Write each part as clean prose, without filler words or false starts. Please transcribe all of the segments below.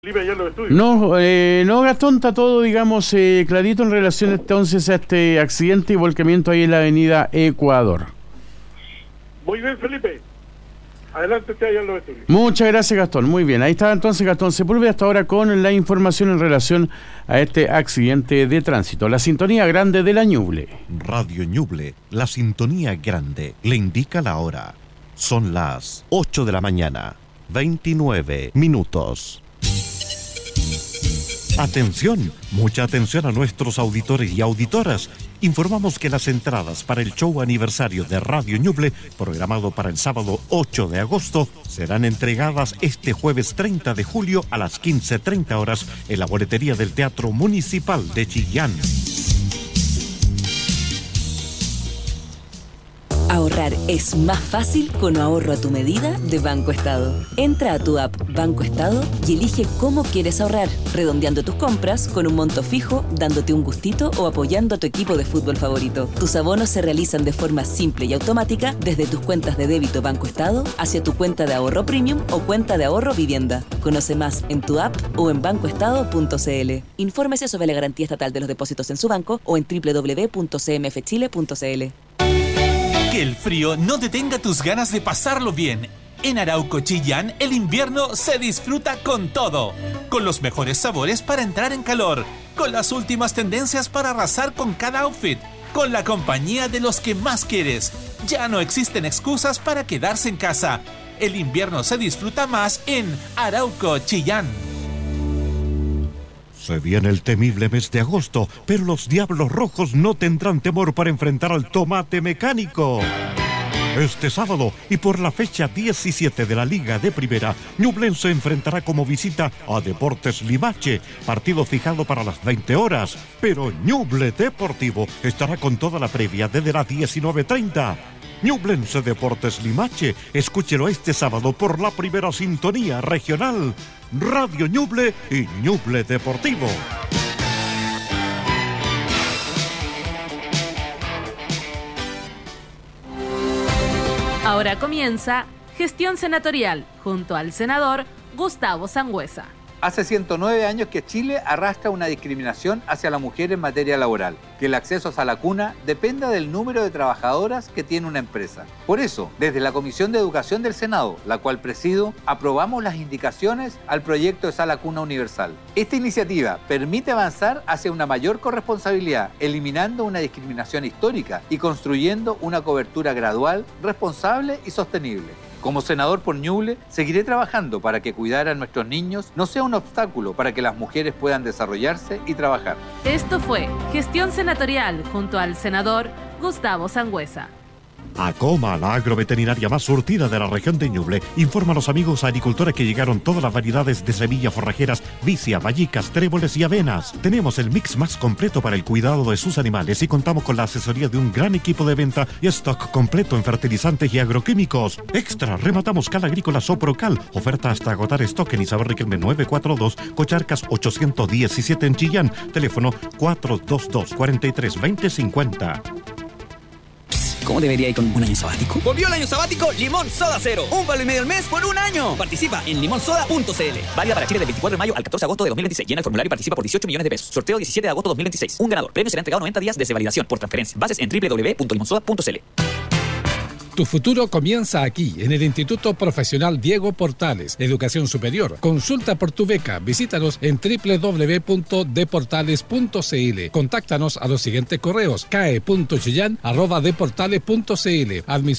Felipe, allá en los estudios. No, Gastón, está todo, digamos, clarito en relación entonces a este accidente y volcamiento ahí en la avenida Ecuador. Muy bien, Felipe. Adelante usted allá en los estudios. Muchas gracias, Gastón. Muy bien, ahí está entonces Gastón Sepúlveda hasta ahora con la información en relación a este accidente de tránsito. La sintonía grande de la Ñuble. Radio Ñuble, la sintonía grande, le indica la hora. Son las 8 de la mañana, 29 minutos. Atención, mucha atención a nuestros auditores y auditoras. Informamos que las entradas para el show aniversario de Radio Ñuble, programado para el sábado 8 de agosto, serán entregadas este jueves 30 de julio a las 15:30 horas en la boletería del Teatro Municipal de Chillán. Ahorrar es más fácil con ahorro a tu medida de Banco Estado. Entra a tu app Banco Estado y elige cómo quieres ahorrar, redondeando tus compras con un monto fijo, dándote un gustito o apoyando a tu equipo de fútbol favorito. Tus abonos se realizan de forma simple y automática desde tus cuentas de débito Banco Estado hacia tu cuenta de ahorro premium o cuenta de ahorro vivienda. Conoce más en tu app o en bancoestado.cl. Infórmese sobre la garantía estatal de los depósitos en su banco o en www.cmfchile.cl. Que el frío no detenga tus ganas de pasarlo bien. En Arauco Chillán, el invierno se disfruta con todo. Con los mejores sabores para entrar en calor. Con las últimas tendencias para arrasar con cada outfit. Con la compañía de los que más quieres. Ya no existen excusas para quedarse en casa. El invierno se disfruta más en Arauco Chillán. Se viene el temible mes de agosto, pero los Diablos Rojos no tendrán temor para enfrentar al Tomate Mecánico. Este sábado, y por la fecha 17 de la Liga de Primera, Ñublense enfrentará como visita a Deportes Limache, partido fijado para las 20 horas. Pero Ñuble Deportivo estará con toda la previa desde las 19:30. Ñublense Deportes Limache, escúchelo este sábado por la primera sintonía regional, Radio Ñuble y Ñuble Deportivo. Ahora comienza Gestión Senatorial junto al senador Gustavo Sangüesa. Hace 109 años que Chile arrastra una discriminación hacia la mujer en materia laboral, que el acceso a la cuna dependa del número de trabajadoras que tiene una empresa. Por eso, desde la Comisión de Educación del Senado, la cual presido, aprobamos las indicaciones al proyecto de Sala Cuna Universal. Esta iniciativa permite avanzar hacia una mayor corresponsabilidad, eliminando una discriminación histórica y construyendo una cobertura gradual, responsable y sostenible. Como senador por Ñuble, seguiré trabajando para que cuidar a nuestros niños no sea un obstáculo para que las mujeres puedan desarrollarse y trabajar. Esto fue Gestión Senatorial junto al senador Gustavo Sangüesa. Acoma, la agroveterinaria más surtida de la región de Ñuble, informa a los amigos agricultores que llegaron todas las variedades de semillas forrajeras, vicia, vallicas, tréboles y avenas. Tenemos el mix más completo para el cuidado de sus animales y contamos con la asesoría de un gran equipo de venta y stock completo en fertilizantes y agroquímicos. Extra, rematamos Cal Agrícola Soprocal, oferta hasta agotar stock en Isabel Riquelme 942, Cocharcas 817 en Chillán, teléfono 422-43-2050. ¿Cómo debería ir con un año sabático? Volvió el año sabático Limón Soda Cero. $1,5 al mes por un año. Participa en limonsoda.cl. Válida para Chile del 24 de mayo al 14 de agosto de 2026. Llena el formulario y participa por 18 millones de pesos. Sorteo 17 de agosto de 2026. Un ganador. Premio será entregado 90 días desde validación por transferencia. Bases en www.limonsoda.cl. Tu futuro comienza aquí, en el Instituto Profesional Diego Portales, Educación Superior. Consulta por tu beca. Visítanos en www.deportales.cl. Contáctanos a los siguientes correos: cae.chillan@deportales.cl,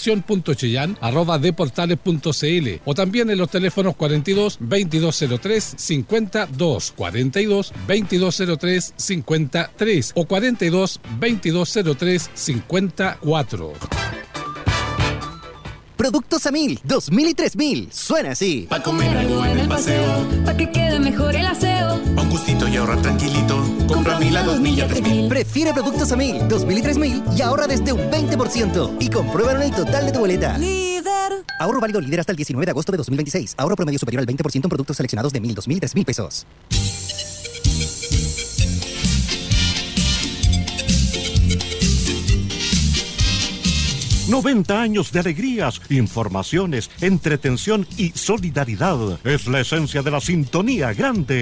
admisión.chillan@deportales.cl, o también en los teléfonos 42 2203 52, 42 2203 53 o 42 2203 54. Productos Amil, 2000 y 3000. Suena así. Pa' comer algo en el paseo, pa' que quede mejor el aseo. Pa' un gustito y ahorrar tranquilito. Compra Amil a 2000 y a 3000. Prefiere Productos Amil, 2000 y 3000 y ahorra desde un 20%. Y compruébalo en el total de tu boleta. Líder. Ahorro válido líder hasta el 19 de agosto de 2026. Ahorro promedio superior al 20% en productos seleccionados de 1000, 2000 y 3000 pesos. 90 años de alegrías, informaciones, entretención y solidaridad. Es la esencia de la Sintonía Grande.